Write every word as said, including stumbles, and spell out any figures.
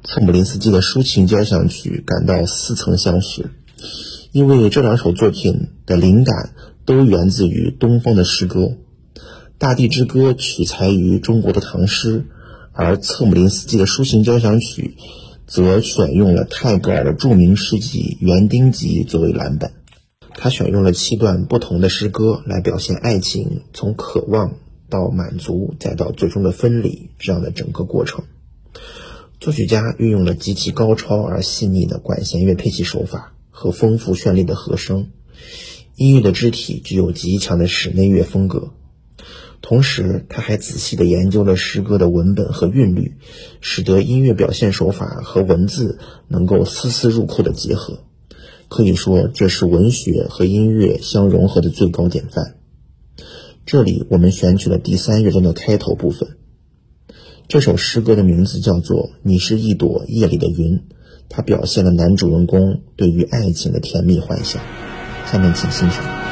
策姆林斯基的抒情交响曲感到似曾相识，因为这两首作品的灵感都源自于东方的诗歌。大地之歌取材于中国的唐诗，而策姆林斯基的抒情交响曲则选用了泰戈尔的著名诗集《园丁集》作为蓝本。他选用了七段不同的诗歌来表现爱情从渴望到满足再到最终的分离这样的整个过程。作曲家运用了极其高超而细腻的管弦乐配器手法和丰富绚丽的和声，音乐的肢体具有极强的室内乐风格。同时他还仔细地研究了诗歌的文本和韵律，使得音乐表现手法和文字能够丝丝入扣的结合，可以说这是文学和音乐相融合的最高典范。这里我们选取了第三乐章的开头部分，这首诗歌的名字叫做《你是一朵夜里的云》，它表现了男主人公对于爱情的甜蜜幻想。下面请欣赏。